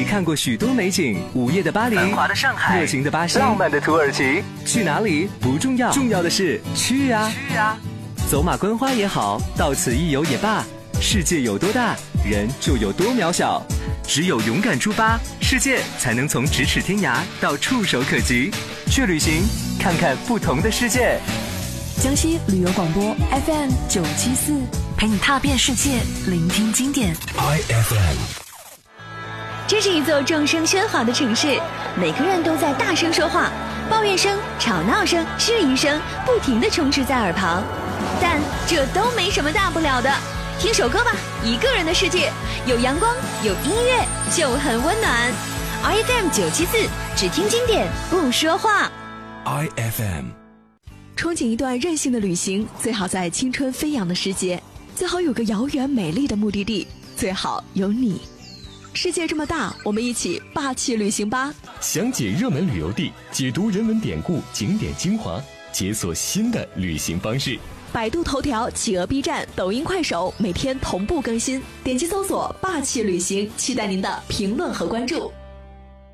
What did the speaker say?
看过许多美景，午夜的巴黎， 繁华的上海， 热情的巴西， 浪漫的土耳其。 去哪里不重要，重要的是去啊！走马观花也好，到此一游也罢，世界有多大，人就有多渺小。只有勇敢出发，世界才能从咫尺天涯到触手可及。去旅行，看看不同的世界。 江西旅游广播 FM 974，陪你踏遍世界，聆听经典。 IFM。 这是一座众声喧哗的城市，每个人都在大声说话，抱怨声、吵闹声、质疑声不停地充斥在耳旁。但这都没什么大不了的，听首歌吧，一个人的世界，有阳光，有音乐，就很温暖。IFM 974，只听经典，不说话。 IFM。 憧憬一段任性的旅行，最好在青春飞扬的时节，最好有个遥远美丽的目的地，最好有你。世界这么大，我们一起霸气旅行吧！ 详解热门旅游地，解读人文典故、景点精华，解锁新的旅行方式。 百度头条、企鹅 B 站、抖音、快手每天同步更新，点击搜索“霸气旅行”，期待您的评论和关注。